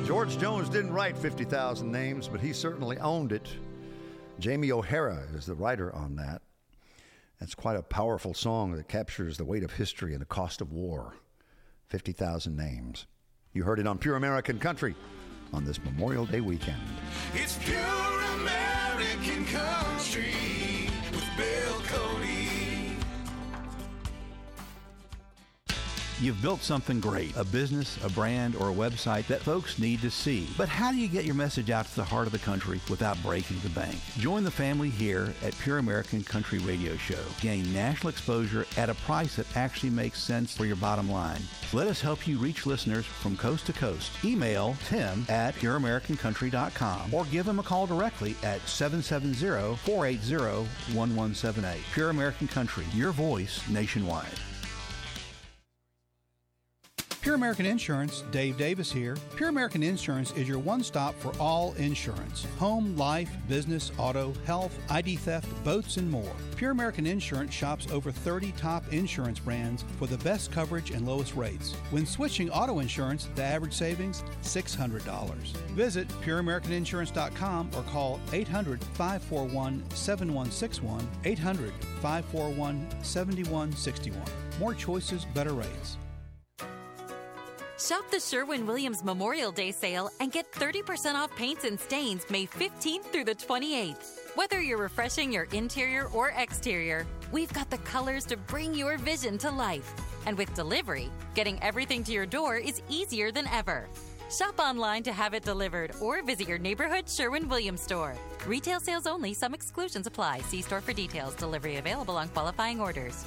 George Jones didn't write 50,000 Names, but he certainly owned it. Jamie O'Hara is the writer on that. That's quite a powerful song that captures the weight of history and the cost of war. 50,000 Names. You heard it on Pure American Country on this Memorial Day weekend. It's Pure American Country with Bill Cody. You've built something great, a business, a brand, or a website that folks need to see. But how do you get your message out to the heart of the country without breaking the bank? Join the family here at Pure American Country Radio Show. Gain national exposure at a price that actually makes sense for your bottom line. Let us help you reach listeners from coast to coast. Email Tim at pureamericancountry.com or give him a call directly at 770-480-1178. Pure American Country, your voice nationwide. Pure American Insurance, Dave Davis here. Pure American Insurance is your one-stop for all insurance. Home, life, business, auto, health, ID theft, boats, and more. Pure American Insurance shops over 30 top insurance brands for the best coverage and lowest rates. When switching auto insurance, the average savings, $600. Visit pureamericaninsurance.com or call 800-541-7161, 800-541-7161. More choices, better rates. Shop the Sherwin-Williams Memorial Day sale and get 30% off paints and stains May 15th through the 28th. Whether you're refreshing your interior or exterior, we've got the colors to bring your vision to life. And with delivery, getting everything to your door is easier than ever. Shop online to have it delivered or visit your neighborhood Sherwin-Williams store. Retail sales only. Some exclusions apply. See store for details. Delivery available on qualifying orders.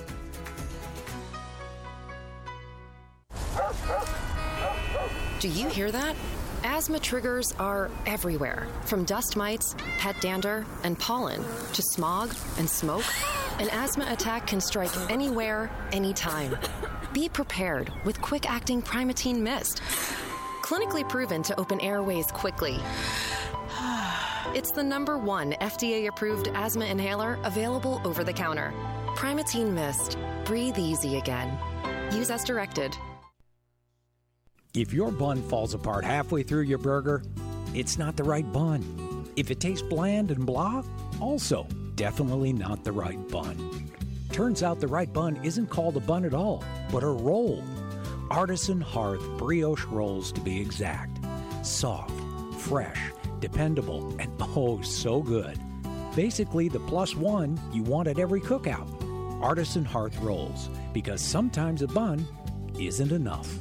Do you hear that? Asthma triggers are everywhere, from dust mites, pet dander, and pollen, to smog and smoke. An asthma attack can strike anywhere, anytime. Be prepared with quick-acting Primatene Mist. Clinically proven to open airways quickly. It's the #1 FDA-approved asthma inhaler available over the counter. Primatene Mist. Breathe easy again. Use as directed. If your bun falls apart halfway through your burger, it's not the right bun. If it tastes bland and blah, also definitely not the right bun. Turns out the right bun isn't called a bun at all, but a roll. Artisan Hearth brioche rolls, to be exact. Soft, fresh, dependable, and oh so good. Basically the +1 you want at every cookout. Artisan Hearth rolls, because sometimes a bun isn't enough.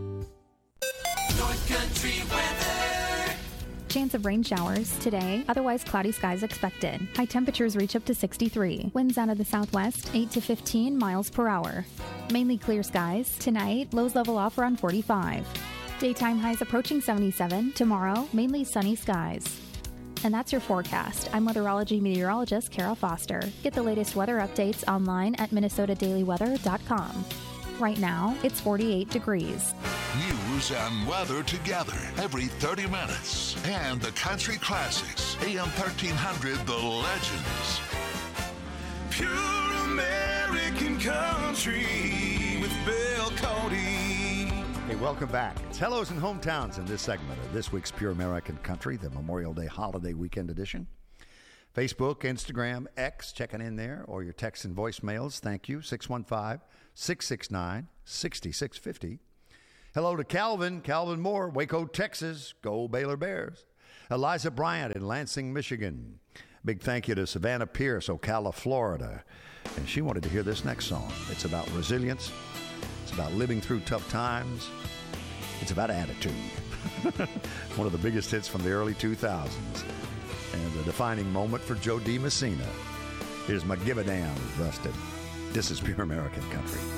North Country weather. Chance of rain showers today, otherwise cloudy skies expected. High temperatures reach up to 63. Winds out of the southwest, 8 to 15 miles per hour. Mainly clear skies. Tonight, lows level off around 45. Daytime highs approaching 77. Tomorrow, mainly sunny skies. And that's your forecast. I'm weatherology meteorologist Kara Foster. Get the latest weather updates online at minnesotadailyweather.com. Right now, it's 48 degrees. News and weather together every 30 minutes. And the country classics. AM 1300, The Legends. Pure American Country with Bill Cody. Hey, welcome back. It's Hellos and Hometowns in this segment of this week's Pure American Country, the Memorial Day holiday weekend edition. Facebook, Instagram, X, checking in there, or your texts and voicemails. Thank you. 615-669-6650. Hello to Calvin Moore, Waco, Texas. Go Baylor Bears. Eliza Bryant in Lansing, Michigan. Big thank you to Savannah Pierce, Ocala, Florida. And she wanted to hear this next song. It's about resilience. It's about living through tough times. It's about attitude. One of the biggest hits from the early 2000s. And a defining moment for Joe D. Messina. Here's My Give a Damn Busted. This is Pure American Country.